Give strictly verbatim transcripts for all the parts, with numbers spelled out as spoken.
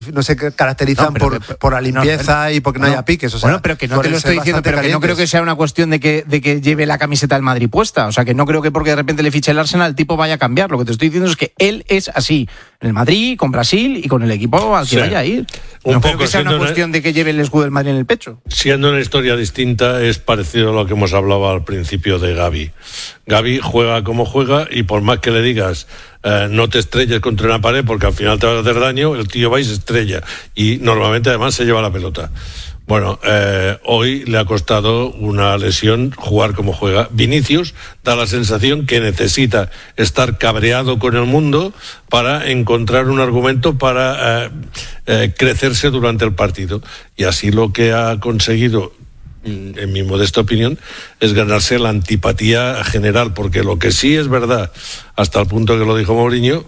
no se caracterizan no, por, que, por la limpieza no, y porque no, no haya piques. O sea, bueno, pero que no te lo estoy diciendo, pero calientes. Que no creo que sea una cuestión de que, de que lleve la camiseta del Madrid puesta. O sea, que no creo que porque de repente le fiche el Arsenal el tipo vaya a cambiar. Lo que te estoy diciendo es que él es así. En el Madrid, con Brasil y con el equipo al que sí. vaya a ir. No un creo poco, que sea una cuestión una, de que lleve el escudo del Madrid en el pecho. Siendo una historia distinta, es parecido a lo que hemos hablado al principio de Gavi. Gavi juega como juega y por más que le digas eh, no te estrelles contra una pared porque al final te vas a hacer daño, el tío va y se estrella. Y normalmente además se lleva la pelota. Bueno, eh, hoy le ha costado una lesión jugar como juega. Vinicius da la sensación que necesita estar cabreado con el mundo para encontrar un argumento para eh, eh, crecerse durante el partido. Y así lo que ha conseguido, en mi modesta opinión, es ganarse la antipatía general, porque lo que sí es verdad, hasta el punto que lo dijo Mourinho,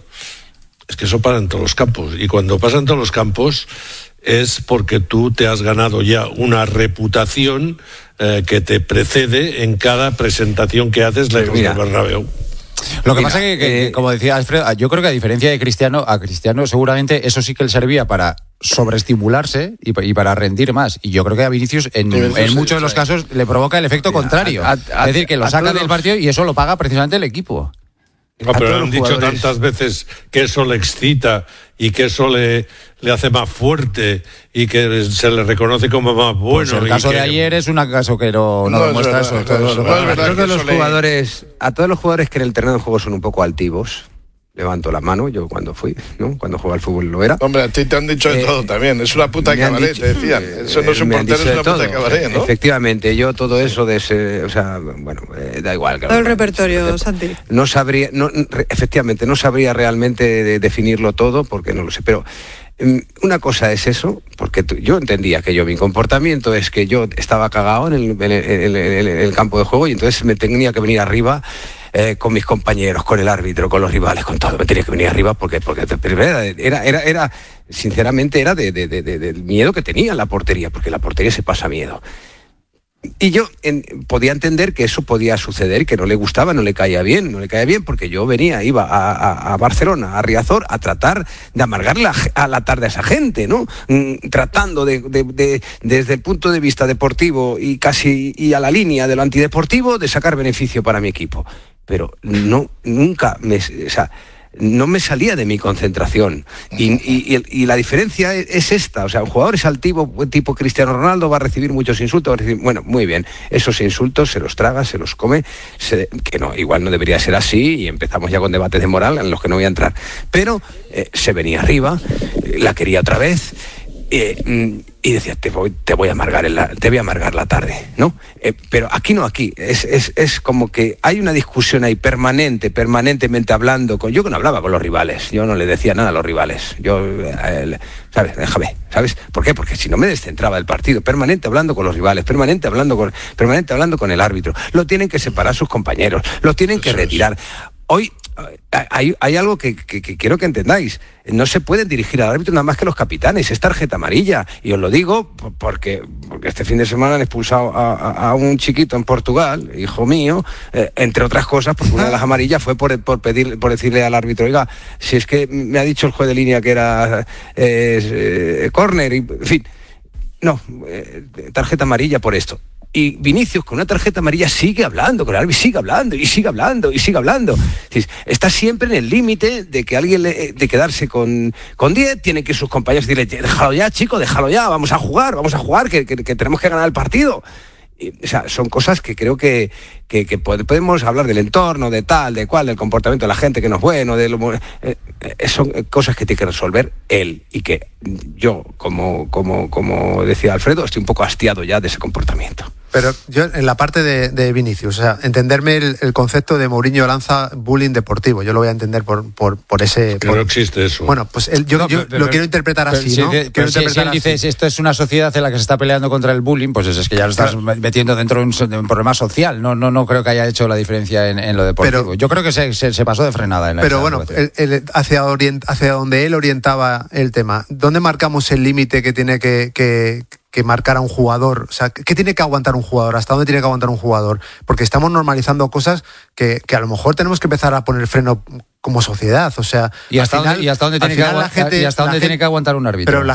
es que eso pasa en todos los campos. Y cuando pasa en todos los campos es porque tú te has ganado ya una reputación eh, que te precede en cada presentación que haces la sí, del Bernabéu. Lo que Mira, pasa es que, que eh, como decía Alfredo, yo creo que a diferencia de Cristiano, a Cristiano seguramente eso sí que le servía para sobreestimularse y, y para rendir más. Y yo creo que a Vinicius en, Vinicius, en muchos sí, de los sí. casos le provoca el efecto contrario. A, a, a, es decir, que lo saca del partido y eso lo paga precisamente el equipo. No, pero han dicho jugadores... tantas veces que eso le excita y que eso le, le hace más fuerte y que se le reconoce como más bueno. Pues el caso que... de ayer es un caso que no, no, no demuestra eso. No, no, no, no es verdad que los jugadores, a todos los jugadores que en el terreno de juego son un poco altivos. Levanto la mano, yo cuando fui, ¿no? Cuando jugaba al fútbol lo era. Hombre, a ti te han dicho de eh, todo también, es una puta cabaret, te decían. Eso no es un portero, es una todo. puta cabaret, ¿no? Efectivamente, yo todo eso de ese, o sea, bueno, eh, da igual. Todo el repertorio, Santi. No sabría, no, efectivamente, no sabría realmente de definirlo todo, porque no lo sé, pero una cosa es eso, porque tú, yo entendía que yo, mi comportamiento es que yo estaba cagado en el, en el, en el, en el campo de juego y entonces me tenía que venir arriba eh, con mis compañeros, con el árbitro, con los rivales, con todo. Me tenía que venir arriba porque, porque era, era, era, era sinceramente, era de, de, de, de, del miedo que tenía en la portería, porque la portería se pasa miedo. Y yo en, podía entender que eso podía suceder, que no le gustaba, no le caía bien, no le caía bien, porque yo venía, iba a, a, a Barcelona, a Riazor, a tratar de amargar la, a la tarde a esa gente, ¿no? Mm, tratando de, de, de, desde el punto de vista deportivo y casi y a la línea de lo antideportivo, de sacar beneficio para mi equipo. Pero no, nunca me... O sea, no me salía de mi concentración y, y, y la diferencia es esta, o sea, un jugador es altivo tipo Cristiano Ronaldo, va a recibir muchos insultos, va a recibir, bueno, muy bien, esos insultos se los traga, se los come, se, que no, igual no debería ser así y empezamos ya con debates de moral en los que no voy a entrar, pero eh, se venía arriba, eh, la quería otra vez eh, y decía, te voy, te voy a amargar la, te voy a amargar la tarde, ¿no? Eh, pero aquí no, aquí, es, es, es como que hay una discusión ahí permanente, permanentemente hablando con, yo que no hablaba con los rivales, yo no le decía nada a los rivales, yo, eh, ¿sabes? Déjame, ¿sabes? ¿Por qué? Porque si no me descentraba del partido, permanente hablando con los rivales, permanente hablando con, permanente hablando con el árbitro, lo tienen que separar sus compañeros, lo tienen que retirar. Hoy hay, hay algo que, que, que quiero que entendáis. No se pueden dirigir al árbitro nada más que los capitanes. Es tarjeta amarilla. Y os lo digo porque, porque este fin de semana han expulsado a, a, a un chiquito en Portugal, hijo mío, eh, entre otras cosas, porque una de las amarillas fue por, por, pedir, por decirle al árbitro, oiga, si es que me ha dicho el juez de línea que era eh, eh, córner, y, en fin. No, eh, tarjeta amarilla por esto. Y Vinicius con una tarjeta amarilla sigue hablando, con el árbitro sigue hablando y sigue hablando y sigue hablando. Está siempre en el límite de que alguien le, de quedarse con con diez, tiene que sus compañeros decirle, déjalo ya, chico, déjalo ya, vamos a jugar, vamos a jugar, que, que, que tenemos que ganar el partido. Y, o sea, son cosas que creo que, que, que podemos hablar del entorno, de tal, de cual, del comportamiento de la gente que no es bueno, de lo, eh, eh, son cosas que tiene que resolver él y que yo, como, como, como decía Alfredo, estoy un poco hastiado ya de ese comportamiento. Pero yo, en la parte de, de Vinicius, o sea, entenderme el, el concepto de Mourinho lanza bullying deportivo, yo lo voy a entender por, por, por ese... Que por, no existe eso. Bueno, pues él, yo, no, pero, yo pero, lo quiero interpretar así, si, ¿no? Pero, quiero si, interpretar si él así. dice, esto es una sociedad en la que se está peleando contra el bullying, pues es, es que ya lo estás claro. metiendo dentro de un, de un problema social, no, no, no creo que haya hecho la diferencia en, en lo deportivo. Pero, yo creo que se, se, se pasó de frenada en la Pero bueno, el, el, hacia, orient, hacia donde él orientaba el tema, ¿dónde marcamos el límite que tiene que... que que marcar a un jugador? O sea, ¿qué tiene que aguantar un jugador? ¿Hasta dónde tiene que aguantar un jugador? Porque estamos normalizando cosas que, que a lo mejor tenemos que empezar a poner freno como sociedad. O sea, ¿Y hasta, final, dónde, y hasta dónde, tiene, que, agu- gente, y hasta dónde tiene gente, que aguantar un árbitro? Pero la